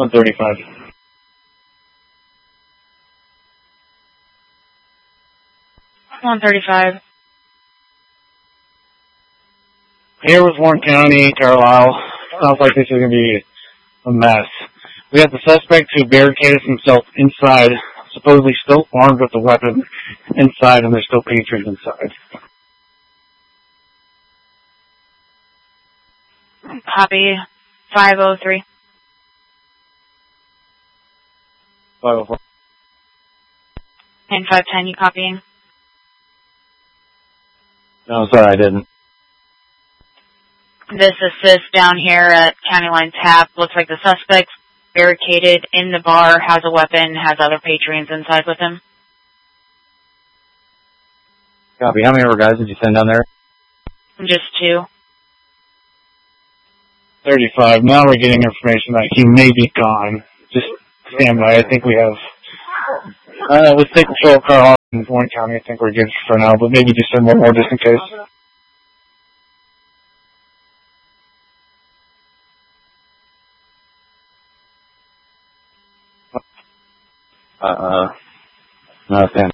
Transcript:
135. Here with Warren County, Carlisle. Sounds like this is going to be a mess. We have the suspect who barricaded himself inside, supposedly still armed with a weapon inside, and there's still patrons inside. Copy. 503. 504. And 510, you copying? No, sorry, I didn't. This assist down here at County Line Tap. Looks like the suspect's barricaded in the bar, has a weapon, has other patrons inside with him. Copy. How many other guys did you send down there? Just 2. 35. Now we're getting information that he may be gone. Just stand by. I think we have... let's take control of Carlisle and Warren County. I think we're good for now, but maybe just send one more just in case. Nothing.